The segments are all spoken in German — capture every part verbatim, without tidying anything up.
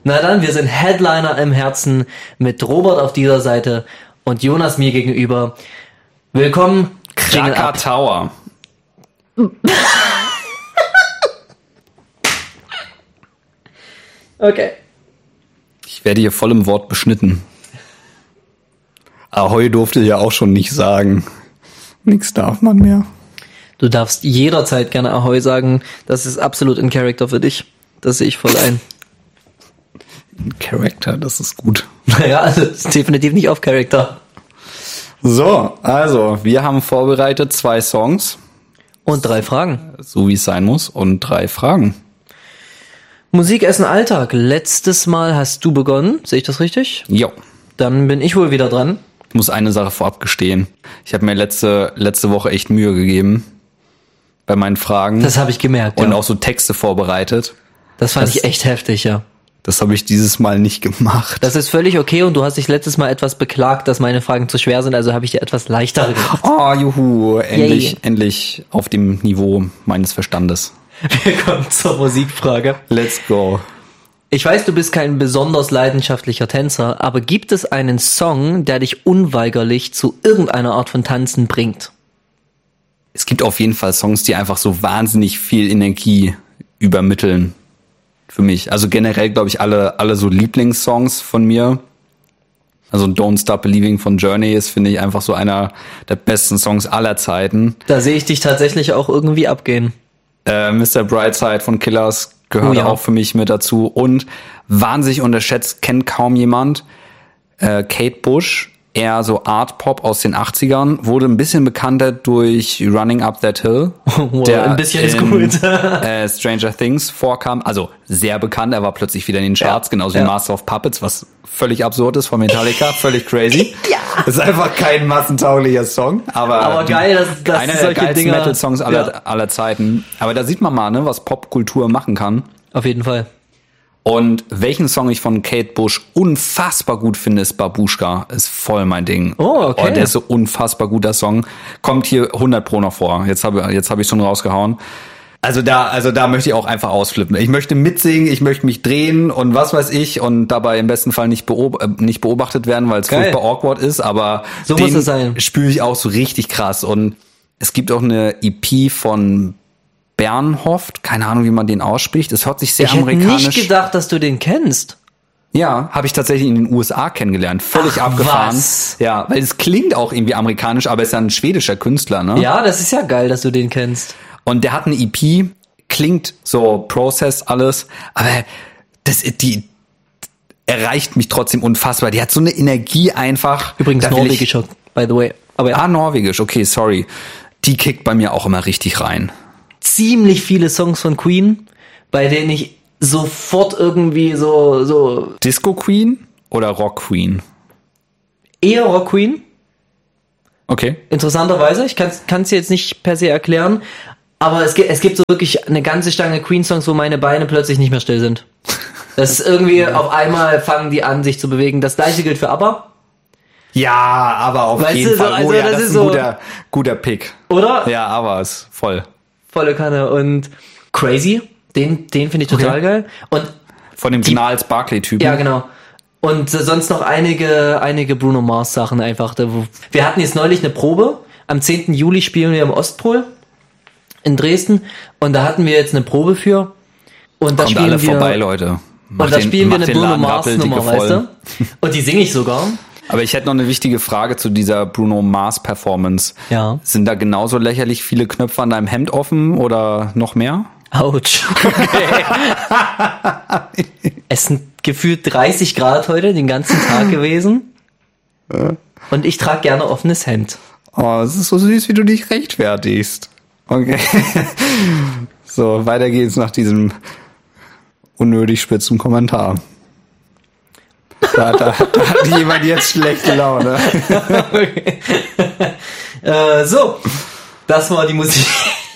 Na dann, wir sind Headliner im Herzen mit Robert auf dieser Seite und Jonas mir gegenüber. Willkommen, Krakatoa. Okay. Ich werde hier voll im Wort beschnitten. Ahoi durfte ich ja auch schon nicht sagen. Nix darf man mehr. Du darfst jederzeit gerne Ahoi sagen. Das ist absolut in Character für dich. Das sehe ich voll ein. In Character, das ist gut. Naja, also ist definitiv nicht auf Character. So, also, wir haben vorbereitet zwei Songs. Und drei Fragen. So wie es sein muss. Und drei Fragen. Musik, Essen, Alltag. Letztes Mal hast du begonnen. Sehe ich das richtig? Jo. Dann bin ich wohl wieder dran. Ich muss eine Sache vorab gestehen. Ich habe mir letzte, letzte Woche echt Mühe gegeben. Bei meinen Fragen. Das habe ich gemerkt, Und ja. auch so Texte vorbereitet. Das fand das, ich echt heftig, ja. Das habe ich dieses Mal nicht gemacht. Das ist völlig okay und du hast dich letztes Mal etwas beklagt, dass meine Fragen zu schwer sind, also habe ich dir etwas leichtere gemacht. Oh, juhu, endlich, Yay. endlich auf dem Niveau meines Verstandes. Wir kommen zur Musikfrage. Let's go. Ich weiß, du bist kein besonders leidenschaftlicher Tänzer, aber gibt es einen Song, der dich unweigerlich zu irgendeiner Art von Tanzen bringt? Es gibt auf jeden Fall Songs, die einfach so wahnsinnig viel Energie übermitteln. Für mich. Also generell, glaube ich, alle alle so Lieblingssongs von mir. Also Don't Stop Believing von Journey ist, finde ich, einfach so einer der besten Songs aller Zeiten. Da sehe ich dich tatsächlich auch irgendwie abgehen. Äh, Mister Brightside von Killers gehört Oh ja. auch für mich mit dazu. Und wahnsinnig unterschätzt, kennt kaum jemand, äh, Kate Bush, eher so Art-Pop aus den achtzigern, wurde ein bisschen bekannter durch Running Up That Hill, Wow, der ein bisschen ist in, gut. äh, Stranger Things vorkam. Also sehr bekannt, er war plötzlich wieder in den Charts, Ja, genauso ja. wie Master of Puppets, was völlig absurd ist von Metallica, völlig crazy. Ja. Das ist einfach kein massentauglicher Song, aber, Aber geil, dass- dass einer der solche geilsten Dinger- Metal-Songs aller, Ja. aller Zeiten. Aber da sieht man mal, ne, was Popkultur machen kann. Auf jeden Fall. Und welchen Song ich von Kate Bush unfassbar gut finde, ist Babuschka. Ist voll mein Ding. Oh, okay. Oh, der ist so unfassbar guter Song. Kommt hier hundert Pro noch vor. Jetzt habe jetzt hab ich schon rausgehauen. Also da, also da möchte ich auch einfach ausflippen. Ich möchte mitsingen, ich möchte mich drehen und was weiß ich und dabei im besten Fall nicht, beob äh, nicht beobachtet werden, weil es Geil. furchtbar awkward ist, aber So den muss es sein. spüre ich auch so richtig krass. Und es gibt auch eine E P von Bernhoft, keine Ahnung, wie man den ausspricht. Es hört sich sehr Ich hätte amerikanisch. nicht gedacht, dass du den kennst. Ja, habe ich tatsächlich in den U S A kennengelernt. Völlig Ach, abgefahren. was? Ja, weil es klingt auch irgendwie amerikanisch, aber ist ja ein schwedischer Künstler, ne? Ja, das ist ja geil, dass du den kennst. Und der hat eine E P, klingt so processed alles, aber das die erreicht mich trotzdem unfassbar. Die hat so eine Energie einfach. Übrigens Da will ich- norwegischer, by the way. Aber ja, Ah, norwegisch, okay, sorry. Die kickt bei mir auch immer richtig rein. ziemlich viele Songs von Queen, bei denen ich sofort irgendwie so, so Disco Queen oder Rock Queen? eher Rock Queen. Okay. Interessanterweise, ich kann es dir jetzt nicht per se erklären, aber es gibt, es gibt so wirklich eine ganze Stange Queen-Songs, wo meine Beine plötzlich nicht mehr still sind. Das ist irgendwie, auf einmal fangen die an, sich zu bewegen. Das gleiche gilt für ABBA, Ja, aber auf Weißt jeden du, so, Fall. also oh ja, das das ist ist ein so- guter, guter Pick. oder? Ja, aber ist voll. Volle Kanne. Und Crazy, den, den finde ich total Okay. geil. Und Von dem Gnarls Barkley-Typen. ja, genau. Und äh, sonst noch einige, einige Bruno Mars Sachen einfach. Da, wo, wir hatten jetzt neulich eine Probe. Am zehnten Juli spielen wir im Ostpol in Dresden. Und da hatten wir jetzt eine Probe für. Und da Kommt spielen alle wir, vorbei, Leute. Macht und da den- spielen wir macht eine den Bruno Laden Mars rappeldicke Nummer, weißt voll. du? Und die singe ich sogar. Aber ich hätte noch eine wichtige Frage zu dieser Bruno Mars Performance. Ja. Sind da genauso lächerlich viele Knöpfe an deinem Hemd offen oder noch mehr? Autsch. Es sind gefühlt dreißig Grad heute, den ganzen Tag gewesen. Und ich trage gerne offenes Hemd. Oh, es ist so süß, wie du dich rechtfertigst. Okay. So, weiter geht's nach diesem unnötig spitzen Kommentar. Da, da, da hat jemand jetzt schlechte Laune. Okay. äh, so, das war die Musik.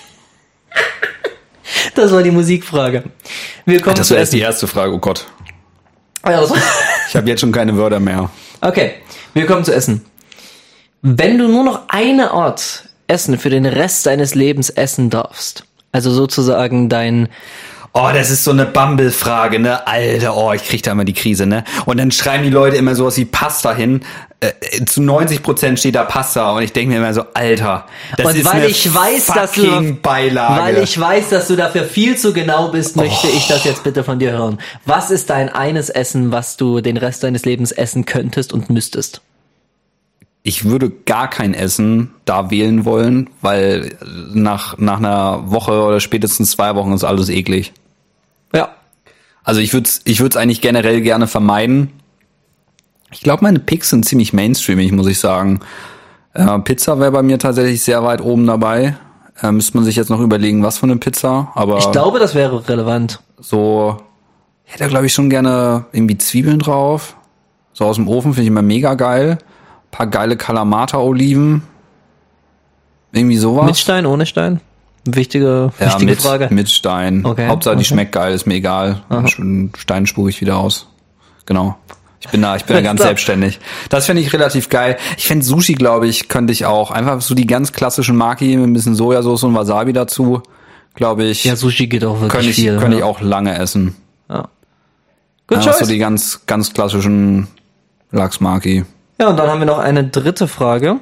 Das war die Musikfrage. Wir kommen Das zu wäre jetzt Essen. die erste Frage, oh Gott. Ja, das- Ich habe jetzt schon keine Wörter mehr. Okay, wir kommen zu Essen. Wenn du nur noch eine Art Essen für den Rest deines Lebens essen darfst, also sozusagen dein Oh, das ist so eine Bumble-Frage, ne? Alter, oh, ich krieg da immer die Krise, ne? Und dann schreiben die Leute immer sowas wie Pasta hin. Äh, zu neunzig Prozent steht da Pasta und ich denke mir immer so, Alter, das und ist weil eine ich weiß, dass du, Beilage. Weil ich weiß, dass du dafür viel zu genau bist, möchte oh. ich das jetzt bitte von dir hören. Was ist dein eines Essen, was du den Rest deines Lebens essen könntest und müsstest? Ich würde gar kein Essen da wählen wollen, weil nach nach einer Woche oder spätestens zwei Wochen ist alles eklig. Ja. Also ich würde es ich würde es eigentlich generell gerne vermeiden. Ich glaube, meine Picks sind ziemlich mainstreamig, muss ich sagen. Äh, Pizza wäre bei mir tatsächlich sehr weit oben dabei. Äh, müsste man sich jetzt noch überlegen, was für eine Pizza. Aber ich glaube, das wäre relevant. So, ich hätte glaube ich schon gerne irgendwie Zwiebeln drauf. So aus dem Ofen finde ich immer mega geil. Paar geile Kalamata-Oliven. Irgendwie sowas. Mit Stein, ohne Stein? Wichtige, ja, wichtige mit, Frage. mit Stein. Okay, Hauptsache, die okay. schmeckt geil, ist mir egal. Stein spucke ich wieder aus. Genau. Ich bin da, ich bin da ganz klar. selbstständig. Das finde ich relativ geil. Ich finde Sushi, glaube ich, könnte ich auch. Einfach so die ganz klassischen Maki mit ein bisschen Sojasauce und Wasabi dazu, glaube ich. Ja, Sushi geht auch wirklich könnte ich, viel. Könnte ja. ich auch lange essen. Ja. Good Einfach choice. so die ganz, ganz klassischen Lachs-Maki. Ja, und dann haben wir noch eine dritte Frage.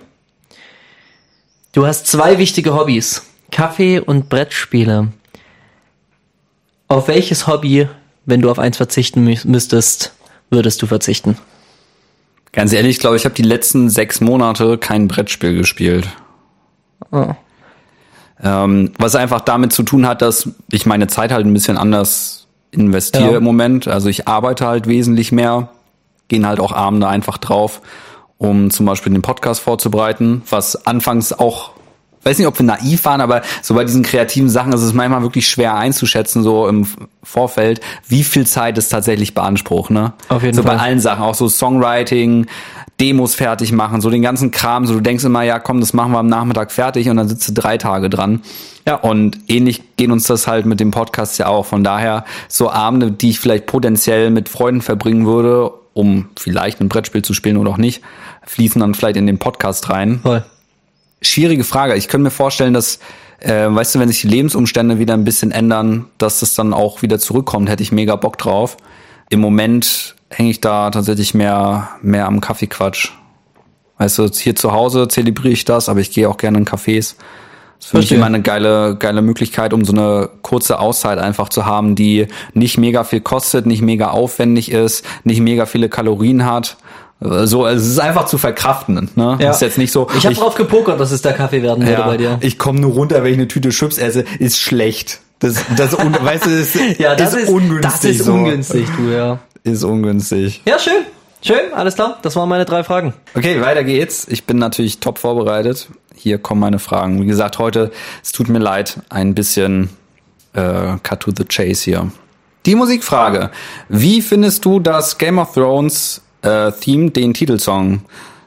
Du hast zwei wichtige Hobbys. Kaffee und Brettspiele. Auf welches Hobby, wenn du auf eins verzichten mü- müsstest, würdest du verzichten? Ganz ehrlich, ich glaube, ich habe die letzten sechs Monate kein Brettspiel gespielt. Oh. Ähm, was einfach damit zu tun hat, dass ich meine Zeit halt ein bisschen anders investiere Ja. im Moment. Also ich arbeite halt wesentlich mehr, gehen halt auch Abende einfach drauf, um zum Beispiel den Podcast vorzubereiten, was anfangs auch, weiß nicht, ob wir naiv waren, aber so bei diesen kreativen Sachen ist es manchmal wirklich schwer einzuschätzen, so im Vorfeld, wie viel Zeit es tatsächlich beansprucht, ne? Auf jeden so Fall. bei allen Sachen, auch so Songwriting, Demos fertig machen, so den ganzen Kram, so du denkst immer, ja komm, das machen wir am Nachmittag fertig und dann sitzt du drei Tage dran. Ja. Und ähnlich gehen uns das halt mit dem Podcast ja auch. Von daher so Abende, die ich vielleicht potenziell mit Freunden verbringen würde, um vielleicht ein Brettspiel zu spielen oder auch nicht, fließen dann vielleicht in den Podcast rein. Voll. Schwierige Frage. Ich könnte mir vorstellen, dass, äh, weißt du, wenn sich die Lebensumstände wieder ein bisschen ändern, dass das dann auch wieder zurückkommt, hätte ich mega Bock drauf. Im Moment hänge ich da tatsächlich mehr mehr am Kaffeequatsch. Weißt du, hier zu Hause zelebriere ich das, aber ich gehe auch gerne in Cafés. Das ist für mich immer eine geile geile Möglichkeit, um so eine kurze Auszeit einfach zu haben, die nicht mega viel kostet, nicht mega aufwendig ist, nicht mega viele Kalorien hat. So, es ist einfach zu verkraften, ne? Ja. Ist jetzt nicht so. Ich habe drauf gepokert, dass es der Kaffee werden würde ja, bei dir. Ich komme nur runter, wenn ich eine Tüte Chips esse, ist schlecht. Das, das, un, weißt du, das, Ja, das ist, ist ungünstig. Das ist so. ungünstig, du, ja. Ist ungünstig. Ja, schön. Schön, alles klar. Das waren meine drei Fragen. Okay, weiter geht's. Ich bin natürlich top vorbereitet. Hier kommen meine Fragen. Wie gesagt, heute, es tut mir leid, ein bisschen äh, cut to the chase hier. Die Musikfrage. Wie findest du das Game of Thrones äh, Theme, den Titelsong?